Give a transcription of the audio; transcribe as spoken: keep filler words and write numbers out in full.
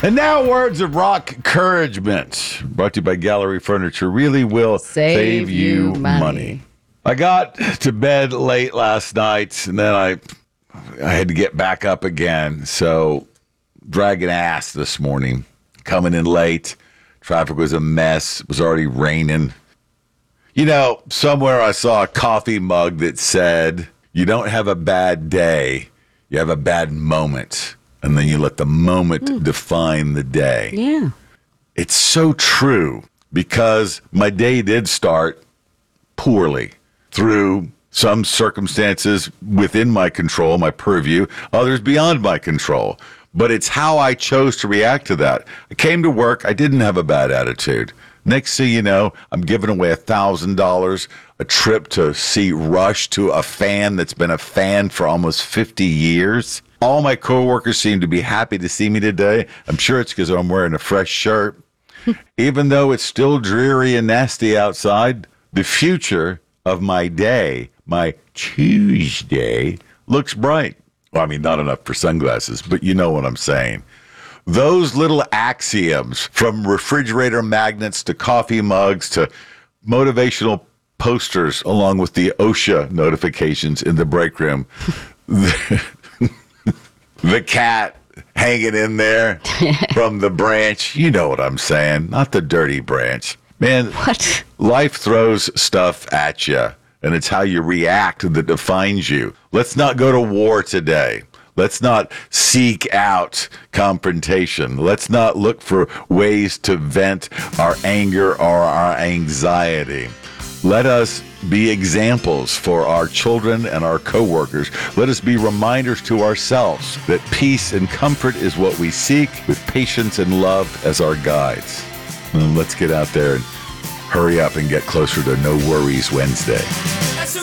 And now words of rock encouragement, brought to you by Gallery Furniture, really will save, save you money. money. I got to bed late last night, and then I I had to get back up again. So dragging ass this morning, coming in late. Traffic was a mess. It was already raining. You know, somewhere I saw a coffee mug that said, you don't have a bad day, you have a bad moment. And then you let the moment mm. define the day. Yeah. It's so true because my day did start poorly through some circumstances within my control, my purview, others beyond my control. But it's how I chose to react to that. I came to work. I didn't have a bad attitude. Next thing you know, I'm giving away one thousand dollars, a trip to see Rush to a fan that's been a fan for almost fifty years. All my coworkers seem to be happy to see me today. I'm sure it's because I'm wearing a fresh shirt. Even though it's still dreary and nasty outside, the future of my day, my Tuesday, looks bright. Well, I mean, not enough for sunglasses, but you know what I'm saying. Those little axioms, from refrigerator magnets to coffee mugs to motivational posters, along with the OSHA notifications in the break room, the, the cat hanging in there from the branch. You know what I'm saying. Not the dirty branch. Man, what? Life throws stuff at you, and it's how you react that defines you. Let's not go to war today. Let's not seek out confrontation. Let's not look for ways to vent our anger or our anxiety. Let us be examples for our children and our coworkers. Let us be reminders to ourselves that peace and comfort is what we seek, with patience and love as our guides. And let's get out there and hurry up and get closer to No Worries Wednesday.